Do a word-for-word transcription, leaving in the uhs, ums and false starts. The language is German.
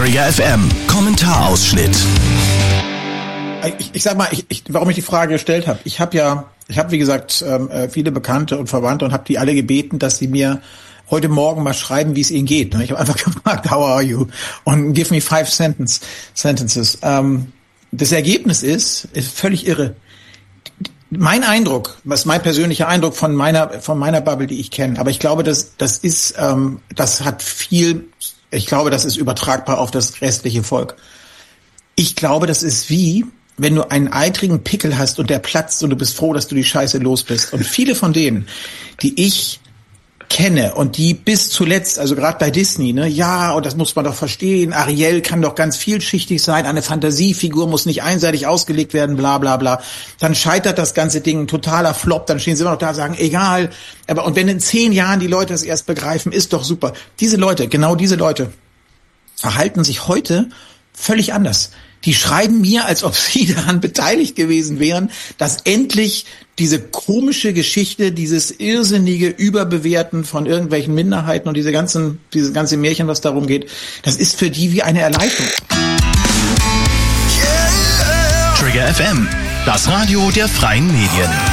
Trigger F M, Kommentarausschnitt. Ich, ich sag mal, ich, ich, warum ich die Frage gestellt habe. Ich habe ja, ich habe wie gesagt ähm, viele Bekannte und Verwandte und habe die alle gebeten, dass sie mir heute Morgen mal schreiben, wie es ihnen geht. Ich habe einfach gefragt, how are you? Und give me five sentence, sentences. Ähm, das Ergebnis ist, ist völlig irre. Mein Eindruck, was mein persönlicher Eindruck von meiner von meiner Bubble, die ich kenne, aber ich glaube, das das ist, ähm, das hat viel. Ich glaube, das ist übertragbar auf das restliche Volk. Ich glaube, das ist wie, wenn du einen eitrigen Pickel hast und der platzt und du bist froh, dass du die Scheiße los bist. Und viele von denen, die ich kenne und die bis zuletzt, also gerade bei Disney, ne, ja, und das muss man doch verstehen, Ariel kann doch ganz vielschichtig sein, eine Fantasiefigur muss nicht einseitig ausgelegt werden, bla bla bla. Dann scheitert das ganze Ding, ein totaler Flop, dann stehen sie immer noch da und sagen, egal. Aber und wenn in zehn Jahren die Leute das erst begreifen, ist doch super. Diese Leute, genau diese Leute, verhalten sich heute völlig anders. Die schreiben mir, als ob sie daran beteiligt gewesen wären, dass endlich diese komische Geschichte, dieses irrsinnige Überbewerten von irgendwelchen Minderheiten und diese ganzen, diese ganze Märchen, was darum geht, das ist für die wie eine Erleichterung. Trigger F M, das Radio der freien Medien.